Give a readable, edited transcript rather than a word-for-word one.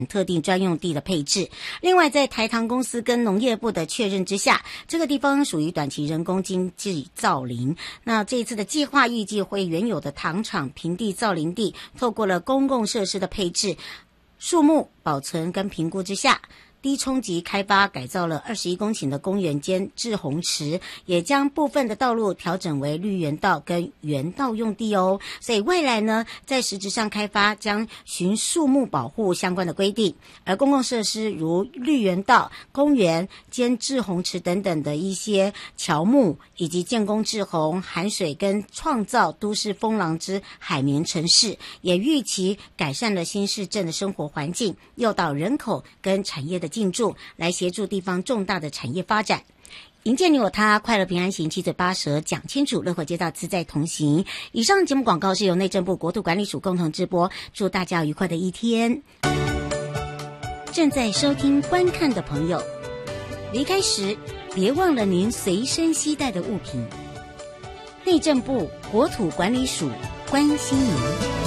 特定专用地的配置。另外，在台糖公司跟农业部的确认之下，这个地方属于短期人工经济造林。那这一次的计划预计会原有的糖厂平地造林地，透过了公共设施的配置、树木保存跟评估之下，低冲击开发改造了21公顷的公园兼滞洪池，也将部分的道路调整为绿园道跟园道用地哦。所以未来呢，在实质上开发将循树木保护相关的规定，而公共设施如绿园道、公园兼滞洪池等等的一些乔木，以及建工滞洪、含水跟创造都市风廊之海绵城市，也预期改善了新市镇的生活环境，诱导人口跟产业的进驻，来协助地方重大的产业发展。迎接你我他，快乐平安行，七嘴八舌讲清楚，乐活街道自在同行。以上节目广告是由内政部国土管理署共同直播，祝大家愉快的一天。正在收听观看的朋友，离开时别忘了您随身携带的物品。内政部国土管理署关心您。